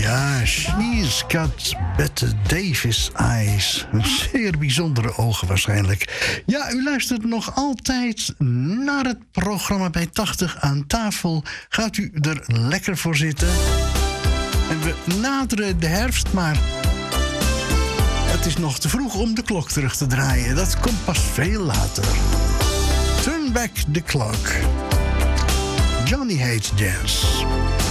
Ja, she's got Bette Davis eyes. Zeer bijzondere ogen waarschijnlijk. Ja, u luistert nog altijd naar het programma bij 80 aan tafel. Gaat u er lekker voor zitten? En we naderen de herfst, maar het is nog te vroeg om de klok terug te draaien. Dat komt pas veel later. Turn back the clock. Johnny Hates Jazz.